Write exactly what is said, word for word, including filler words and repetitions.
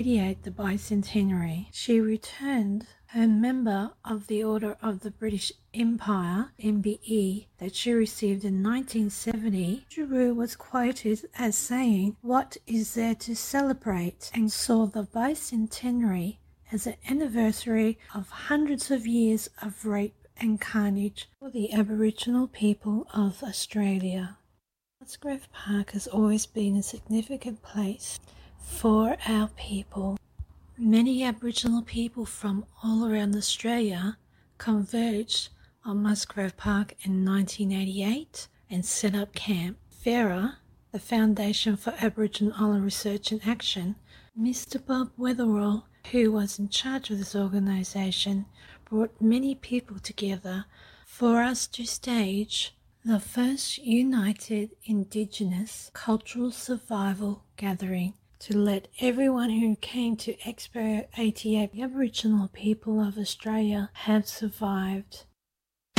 eighty-eight, the bicentenary. She returned her Member of the Order of the British Empire, M B E, that she received in nineteen seventy. Giroux was quoted as saying, "What is there to celebrate?" and saw the bicentenary as an anniversary of hundreds of years of rape and carnage for the Aboriginal people of Australia. Musgrave Park has always been a significant place for our people. Many Aboriginal people from all around Australia converged on Musgrave Park in nineteen eighty-eight and set up camp. FARA, the Foundation for Aboriginal Research and Action, Mister Bob Weatherall, who was in charge of this organisation, brought many people together for us to stage the first united Indigenous cultural survival gathering to let everyone who came to Expo eighty-eight, the Aboriginal people of Australia, have survived